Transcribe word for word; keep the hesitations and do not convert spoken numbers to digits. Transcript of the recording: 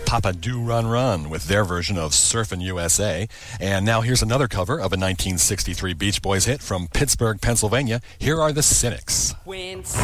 Papa Do Run Run with their version of Surfin' U S A. And now here's another cover of a nineteen sixty-three Beach Boys hit from Pittsburgh, Pennsylvania. Here are the Cynics. When